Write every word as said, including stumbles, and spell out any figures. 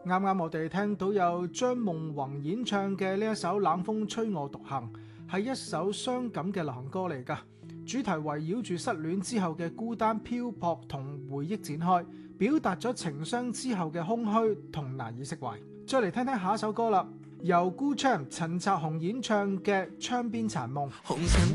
啱啱我哋聽到有張夢宏演唱嘅呢一首《冷風吹我獨行》，係一首傷感嘅流行歌嚟㗎。主題圍繞住失戀之後嘅孤單漂泊同回憶展開，表達咗情傷之後嘅空虛同難以釋懷。再嚟聽聽下一首歌啦，由 Gu Chan 陳澤鴻演唱嘅《窗邊殘夢》。